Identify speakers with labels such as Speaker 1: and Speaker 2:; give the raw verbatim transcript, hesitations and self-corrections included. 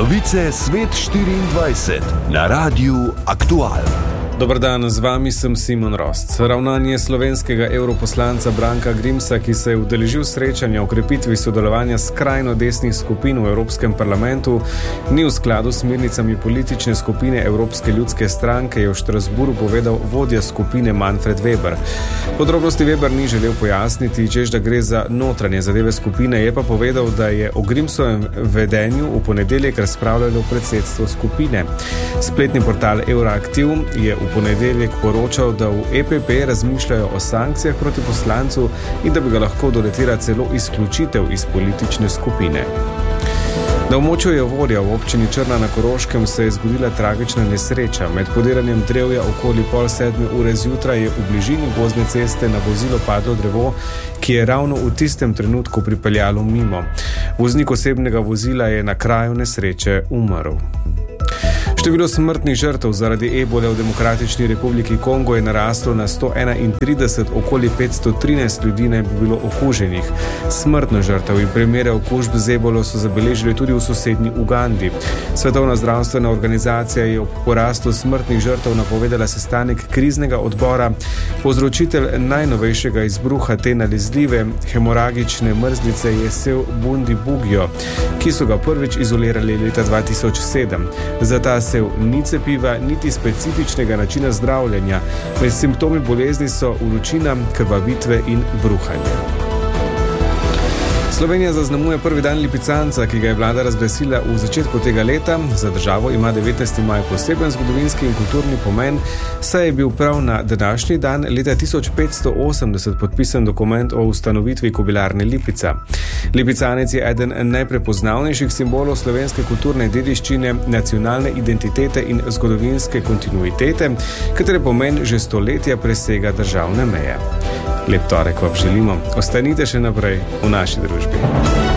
Speaker 1: Novice Svet štiriindvajset na Radiu Aktual.
Speaker 2: Dober dan, z vami sem Simon Rost. Ravnanje slovenskega europoslanca Branka Grimsa, ki se je udeležil srečanja o krepitvi sodelovanja skrajno desnih skupin v Evropskem parlamentu, ni v skladu s smernicami politične skupine Evropske ljudske stranke, je v Štrasburu povedal vodja skupine Manfred Weber. Podrobnosti Weber ni želel pojasniti, češ da gre za notranje zadeve skupine, je pa povedal, da je o Grimsovem vedenju v ponedeljek razpravljalo predsedstvo skupine. Spletni portal Euroaktiv je v ponedeljek poročal, da v E P P razmišljajo o sankcijah proti poslancu in da bi ga lahko doletela celo izključitev iz politične skupine. Na območju Javorja v občini Črna na Koroškem se je zgodila tragična nesreča. Med podiranjem drevja okoli pol sedme ure zjutraj je v bližini gozdne ceste na vozilo padlo drevo, ki je ravno v tistem trenutku pripeljalo mimo. Voznik osebnega vozila je na kraju nesreče umrl. Število smrtnih žrtev zaradi ebole v Demokratični republiki Kongo je naraslo na sto enaintrideset, okoli petsto trinajst ljudi naj bi bilo okuženih. Smrtno žrtev in primere okužb z ebolo so zabeležili tudi v sosednji Ugandi. Svetovna zdravstvena organizacija je ob porastu smrtnih žrtev napovedala sestanek kriznega odbora. Povzročitelj najnovejšega izbruha te nalezljive hemoragične mrzlice je sev Bundi Bugio, ki so ga prvič izolirali leta dva tisoč sedem. Za ta sev ni cepiva, niti specifičnega načina zdravljenja. Med simptomi bolezni so vročina, krvavitve in bruhanje. Slovenija zaznamuje prvi dan lipicanca, ki ga je vlada razglasila v začetku tega leta. Za državo ima devetnajsti maj poseben zgodovinski in kulturni pomen, saj je bil prav na današnji dan leta tisoč petsto osemdeset podpisan dokument o ustanovitvi Kobilarne Lipica. Lipicanec je eden najprepoznavnejših simbolov slovenske kulturne dediščine, nacionalne identitete in zgodovinske kontinuitete, katere pomen že stoletja presega državne meje. Lep torek vam želimo. Ostanite še naprej v naši družbi.